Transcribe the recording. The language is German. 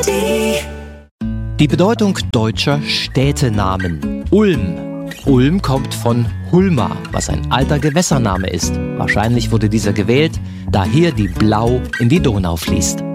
Die Bedeutung deutscher Städtenamen. Ulm. Ulm kommt von Hulma, was ein alter Gewässername ist. Wahrscheinlich wurde dieser gewählt, da hier die Blau in die Donau fließt.